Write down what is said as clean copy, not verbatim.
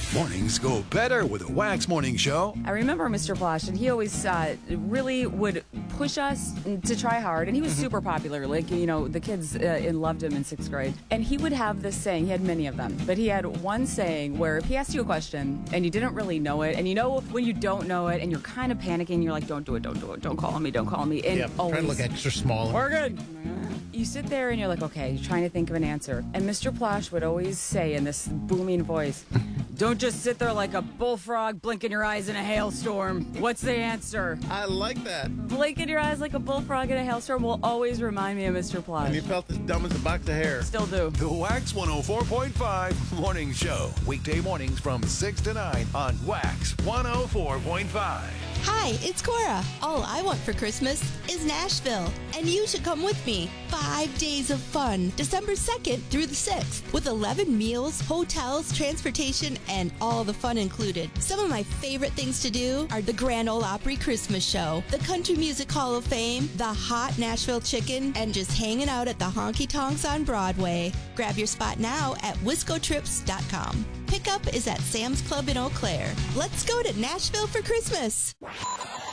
Mornings go better with a Wax Morning Show. I remember Mr. Plosh, and he always really would push us to try hard. And he was super popular. Like, you know, the kids loved him in 6th grade. And he would have this saying. He had many of them. But he had one saying where if he asked you a question and you didn't really know it, and you know when you don't know it and you're kind of panicking, you're like, don't do it, don't do it, don't call me, don't call me. And trying to look extra small. We're good. You sit there and you're like, okay, you're trying to think of an answer. And Mr. Plosh would always say in this booming voice, don't just sit there like a bullfrog blinking your eyes in a hailstorm. What's the answer? I like that. Blinking your eyes like a bullfrog in a hailstorm will always remind me of Mr. Plosh. And you felt as dumb as a box of hair. Still do. The Wax 104.5 Morning Show. Weekday mornings from 6 to 9 on Wax 104.5. Hi, it's Cora. All I want for Christmas is Nashville, and you should come with me. 5 days of fun, December 2nd through the 6th, with 11 meals, hotels, transportation, and all the fun included. Some of my favorite things to do are the Grand Ole Opry Christmas Show, the Country Music Hall of Fame, the hot Nashville Chicken, and just hanging out at the Honky Tonks on Broadway. Grab your spot now at WiscoTrips.com. Pickup is at Sam's Club in Eau Claire. Let's go to Nashville for Christmas.